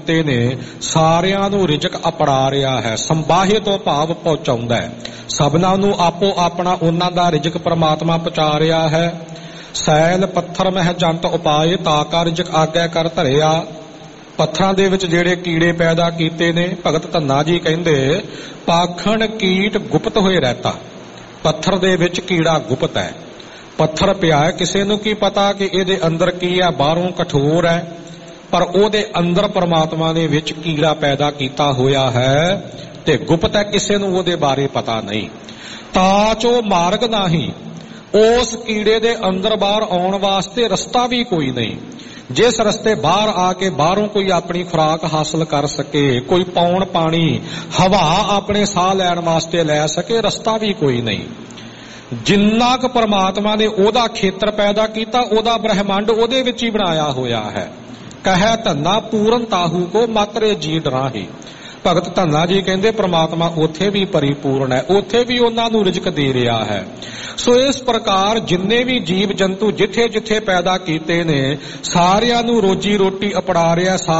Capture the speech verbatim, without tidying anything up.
ਕੀਤੇ ਨੇ ਸਾਰਿਆਂ ਨੂੰ ਰਿਜ਼ਕ ਅਪੜਾ ਰਿਹਾ ਹੈ। ਸੰਬਾਹਿ ਤੋਂ ਭਾਵ ਪਹੁੰਚਾਉਂਦਾ ਹੈ, ਸਭਨਾਂ ਨੂੰ ਆਪੋ ਆਪਣਾ ਉਹਨਾਂ ਦਾ ਰਿਜ਼ਕ ਪ੍ਰਮਾਤਮਾ ਪਹੁੰਚਾ ਰਿਹਾ ਹੈ। ਸੈਲ ਪੱਥਰ ਮਹਿ ਜੰਤ ਉਪਾਏ ਤਾਕਾ ਰਿਜ਼ਕ ਆਗੈ ਕਰ ਧਰਿਆ। ਪੱਥਰਾਂ ਦੇ ਵਿੱਚ ਜਿਹੜੇ ਕੀੜੇ ਪੈਦਾ ਕੀਤੇ ਨੇ, ਭਗਤ ਧੰਨਾ ਜੀ ਕਹਿੰਦੇ ਪਾਖਣ ਕੀਟ ਗੁਪਤ ਹੋਏ ਰਹਿਤਾ। ਪੱਥਰ ਦੇ ਵਿੱਚ ਕੀੜਾ ਗੁਪਤ ਹੈ। ਪੱਥਰ ਪਿਆ ਹੈ, ਕਿਸੇ ਨੂੰ ਕੀ ਪਤਾ ਕਿ ਇਹਦੇ ਅੰਦਰ ਕੀ ਹੈ, ਬਾਹਰੋਂ ਕਠੋਰ ਹੈ, ਪਰ ਉਹਦੇ ਅੰਦਰ ਪਰਮਾਤਮਾ ਨੇ ਵਿੱਚ ਕੀੜਾ ਪੈਦਾ ਕੀਤਾ ਹੋਇਆ ਹੈ ਤੇ ਗੁਪਤ ਹੈ, ਕਿਸੇ ਨੂੰ ਉਹਦੇ ਬਾਰੇ ਪਤਾ ਨਹੀਂ। ਤਾਚੋ ਮਾਰਗ ਨਹੀਂ, ਉਸ ਕੀੜੇ ਦੇ ਅੰਦਰ ਬਾਹਰ ਆਉਣ ਵਾਸਤੇ ਰਸਤਾ ਵੀ ਕੋਈ ਨਹੀਂ। ਜਿਸ ਰਸਤੇ ਬਾਹਰ ਆ ਕੇ ਬਾਹਰੋਂ ਕੋਈ ਆਪਣੀ ਖੁਰਾਕ ਹਾਸਲ ਕਰ ਸਕੇ, ਕੋਈ ਪੌਣ ਪਾਣੀ ਹਵਾ ਆਪਣੇ ਸਾਹ ਲੈਣ ਵਾਸਤੇ ਲੈ ਸਕੇ, ਰਸਤਾ ਵੀ ਕੋਈ ਨਹੀਂ। ਜਿੰਨਾ ਕੁ ਪਰਮਾਤਮਾ ਨੇ ਉਹਦਾ ਖੇਤਰ ਪੈਦਾ ਕੀਤਾ, ਉਹਦਾ ਬ੍ਰਹਿਮੰਡ ਉਹਦੇ ਵਿੱਚ ਹੀ ਬਣਾਇਆ ਹੋਇਆ ਹੈ। ਕਹਿ ਧੰਨਾ ਪੂਰਨ ਤਾਹੂ ਕੋ ਮਾਤਰੇ ਜੀ ਡਰਾਹੀ। ਭਗਤ ਧੰਨਾ ਜੀ ਕਹਿੰਦੇ ਪ੍ਰਮਾਤਮਾ ਉੱਥੇ ਵੀ ਪਰਿਪੂਰਨ ਹੈ, ਉੱਥੇ ਵੀ ਉਹਨਾਂ ਨੂੰ ਰਿਜ਼ਕ ਦੇ ਰਿਹਾ ਹੈ। ਸੋ ਇਸ ਪ੍ਰਕਾਰ ਜਿੰਨੇ ਵੀ ਜੀਵ ਜੰਤੂ ਜਿੱਥੇ ਜਿੱਥੇ ਪੈਦਾ ਕੀਤੇ ਨੇ ਸਾਰਿਆਂ ਨੂੰ ਰੋਜੀ ਰੋਟੀ ਅਪੜਾ ਰਿਹਾ।